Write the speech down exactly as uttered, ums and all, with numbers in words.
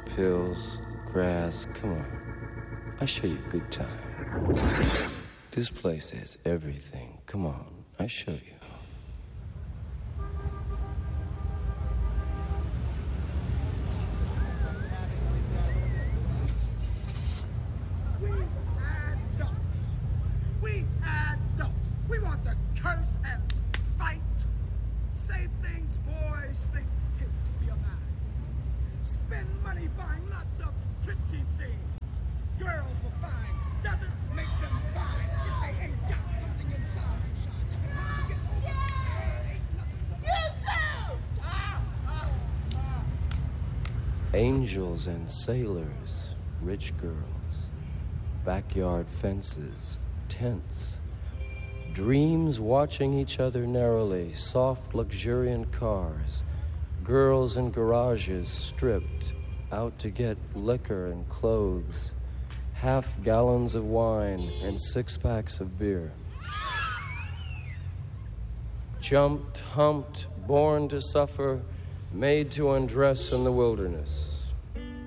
pills, grass, come on. I show you a good time. This place has everything. Come on, I show you. Angels and sailors, rich girls, backyard fences, tents, dreams watching each other narrowly, soft, luxuriant cars, girls in garages stripped, out to get liquor and clothes, half gallons of wine and six packs of beer. Jumped, humped, born to suffer, made to undress in the wilderness.